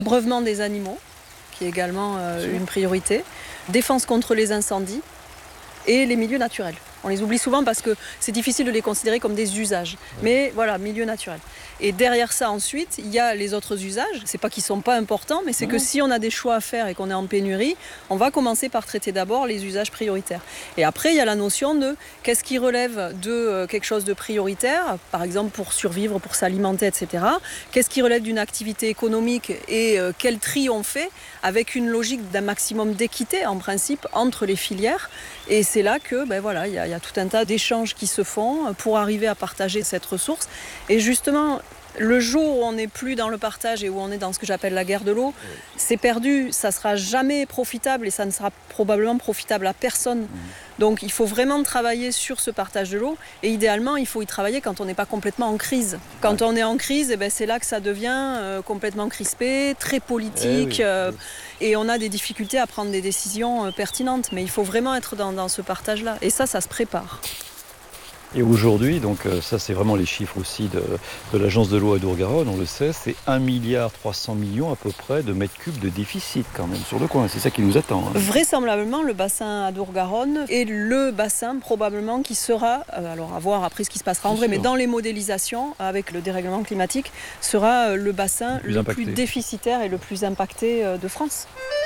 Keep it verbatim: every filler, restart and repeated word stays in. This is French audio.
Breuvement des animaux, qui est également euh, une priorité. Défense contre les incendies et les milieux naturels. On les oublie souvent parce que c'est difficile de les considérer comme des usages. Mais voilà, milieu naturel. Et derrière ça, ensuite, il y a les autres usages. C'est pas qu'ils sont pas importants, mais c'est que si on a des choix à faire et qu'on est en pénurie, on va commencer par traiter d'abord les usages prioritaires. Et après, il y a la notion de qu'est-ce qui relève de quelque chose de prioritaire, par exemple pour survivre, pour s'alimenter, et cetera. Qu'est-ce qui relève d'une activité économique et euh, quel tri on fait avec une logique d'un maximum d'équité, en principe, entre les filières. Et c'est là que, ben voilà, il y a Il y a tout un tas d'échanges qui se font pour arriver à partager cette ressource. Et justement, le jour où on n'est plus dans le partage et où on est dans ce que j'appelle la guerre de l'eau, oui. c'est perdu, ça ne sera jamais profitable et ça ne sera probablement profitable à personne. Mmh. Donc il faut vraiment travailler sur ce partage de l'eau et idéalement, il faut y travailler quand on n'est pas complètement en crise. Quand ouais. on est en crise, eh ben, c'est là que ça devient euh, complètement crispé, très politique eh oui, euh, oui. et on a des difficultés à prendre des décisions euh, pertinentes. Mais il faut vraiment être dans, dans ce partage-là et ça, ça se prépare. Et aujourd'hui, donc ça c'est vraiment les chiffres aussi de, de l'agence de l'eau à Dour-Garonne, on le sait, c'est un milliard trois cents millions à peu près de mètres cubes de déficit quand même sur le coin, c'est ça qui nous attend. Hein. Vraisemblablement le bassin à Dour-Garonne est le bassin probablement qui sera, euh, alors à voir après ce qui se passera en vrai, mais dans les modélisations avec le dérèglement climatique, sera le bassin le plus, le plus déficitaire et le plus impacté de France.